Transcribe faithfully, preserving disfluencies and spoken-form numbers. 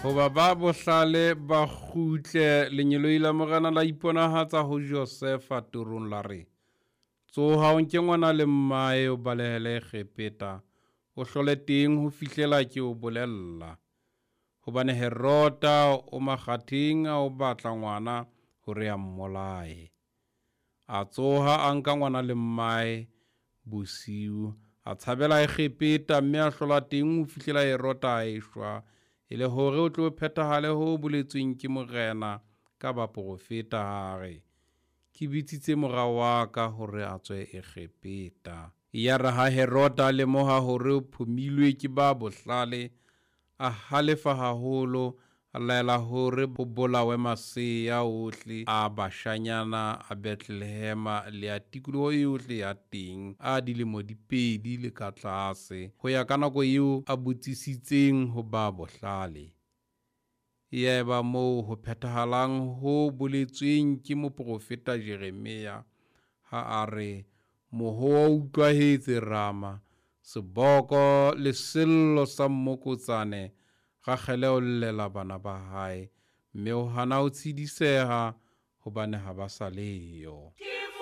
Hoba ba bohlale ba kgutle lenyeloi la morena la iponahatsa ho Josefa turong la re, tsoha o nke ngwana le mmae o balehele kgepeta, o hlole teng ho fihlela ke o bolella. Hobane Herota o makgatheng a o batla ngwana hore a mmolaye. A tsoha a nka ngwana le mmae bosiu, a tshabela e kgepeta mme a hlola teng ho fihlela Herota a eshwa, e le hore o tlo phethahale ho boletsweng ke morena ka ba profeta hare, ke bitsitse mora wa ka hore a tswe e kgepeta. Ya re ha Herota le moha hore o phomilwe ke ba bohlale, a halefa haholo, a laela hore bo bolawe masea ohle a bashanyana a Bethlehema le a tikoloho yohle ya teng a dilemo dipedi le ka tlase, ho ya ka nako eo a botsisitseng ho ba bohlale. Ya eba moo ho phethahalang ho boletsweng ke moprofeta Jeremia ha a re, moho o utlwahetse Rama, seboko le sello sa mmokotsane ga kgeleo llela bana ba hae, mme o hana ho tshidiseha hobane ha ba sa leyo.